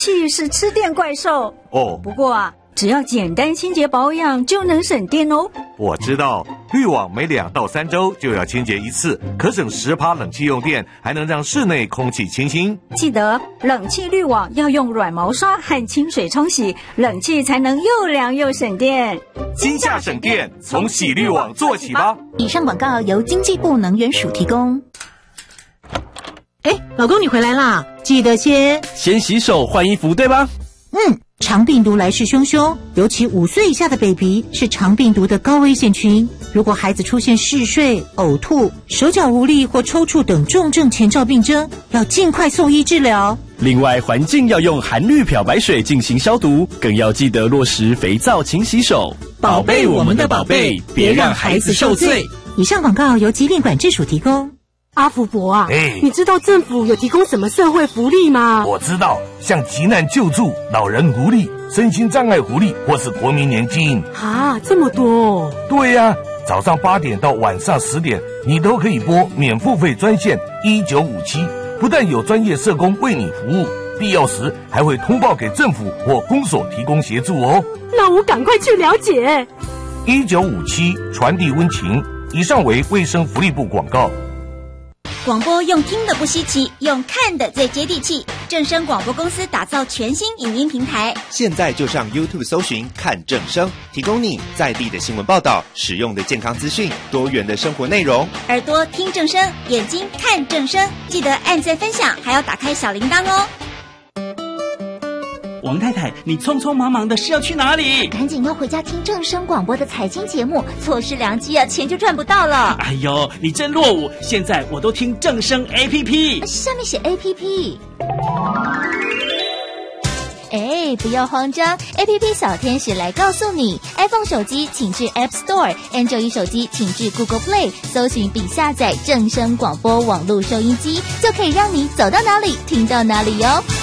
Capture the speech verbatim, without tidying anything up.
气是吃电怪兽哦。 不过啊，只要简单清洁保养就能省电哦。 我知道，滤网每两到三周就要清洁一次，可省十趴冷气用电，还能让室内空气清新。 记得冷气滤网要用软毛刷和清水冲洗，冷气才能又凉又省电。 今夏省电，从洗滤网做起吧。 以上广告由经济部能源署提供。 哎，老公你回来啦，记得先先洗手换衣服，对吧？ 嗯，肠病毒来势汹汹，尤其五岁以下的 baby 是肠病毒的高危险群。如果孩子出现嗜睡、呕吐、手脚无力或抽搐等重症前兆病征，要尽快送医治疗。 另外，环境要用含氯漂白水进行消毒，更要记得落实肥皂勤洗手， 宝贝我们的宝贝，别让孩子受罪。 以上广告由疾病管制署提供。 阿福伯啊， 哎， 你知道政府有提供什么社会福利吗？ 我知道，像急难救助、老人福利、身心障碍福利或是国民年金。 啊，这么多！ 对呀、啊，早上八点到晚上十点，你都可以拨免付费专线一九五七，不但有专业社工为你服务，必要时还会通报给政府或公所提供协助哦。 那我赶快去了解。 一九五七传递温情。以上为卫生福利部广告。 广播用听的不稀奇，用看的最接地气。正声广播公司打造全新影音平台， 现在就上 YouTube 搜寻看正声，提供你在地的新闻报道、实用的健康资讯、多元的生活内容。 耳朵听正声，眼睛看正声，记得按赞分享，还要打开小铃铛哦。 王太太，你匆匆忙忙的是要去哪里？ 赶紧要回家听正声广播的财经节目，错失良机啊，钱就赚不到了。 哎呦，你真落伍！现在我都听正声 A P P， 上面写 A P P。哎，不要慌张 ，A P P 小天使来告诉你 ，iPhone 手机请至 App Store，Android 手机请至 Google Play， 搜寻并下载正声广播网络收音机，就可以让你走到哪里听到哪里哟。